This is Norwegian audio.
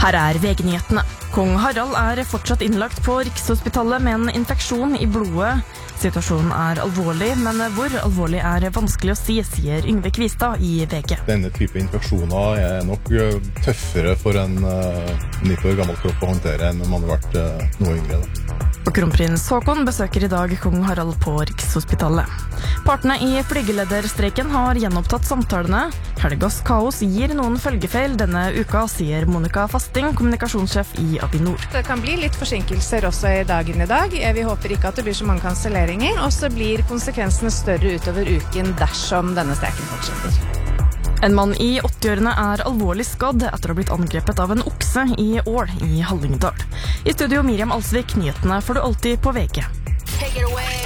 Her VG-nyhetene. Kong Harald fortsatt innlagt på Rikshospitalet med en infeksjon I blodet. Situasjonen alvorlig, men hvor alvorlig vanskelig å si, sier Yngve Kvistad I VG. Denne type infeksjoner nok tøffere for en 90 år gammel kropp å håndtere enn om man har vært noe yngre. Og kronprins Håkon besøker I dag Kong Harald på Rikshospitalet. Partene I flygelederstreiken har gjenopptatt samtalene. Helgas kaos gir noen følgefeil denne uka, sier Monica Fasting, kommunikasjonssjef I Avinor. Det kan bli litt forsinkelser også I dagen I dag. Vi håper ikke at det blir så mange kanselleringer, og så blir konsekvensene større utover uken dersom denne streiken fortsetter. En mann I 80-årene alvorlig skadd etter å ha blitt angrepet av en okse I Ål I Hallingdal. I studio Miriam Alsvik, nyhetene får du alltid på VG. Take it away.